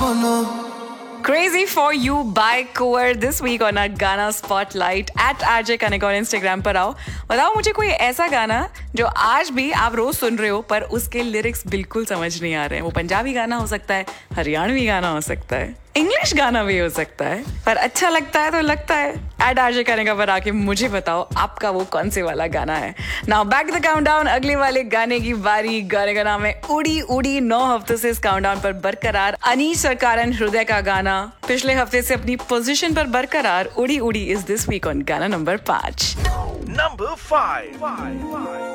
Crazy for You by Cover this week on our Gaana Spotlight at RJ Kanika और Instagram पर आओ, बताओ मुझे कोई ऐसा गाना जो आज भी आप रोज सुन रहे हो पर उसके लिरिक्स बिल्कुल समझ नहीं आ रहे हैं। वो पंजाबी गाना हो सकता है, हरियाणवी गाना हो सकता है, इंग्लिश गाना भी हो सकता है, पर अच्छा लगता है तो लगता है। एट RJ Kanika पर आके मुझे बताओ आपका वो कौन से वाला गाना है। नाउ बैक द काउंटडाउन, अगले वाले गाने की बारी। गाने का नाम है उड़ी उड़ी। 9 हफ्तों से इस काउंटडाउन पर बरकरार अनीश सरकार एंड हृदय का गाना पिछले हफ्ते से अपनी पोजीशन पर बरकरार। उड़ी उड़ी इज दिस वीक ऑन गाना नंबर 5। Number 5.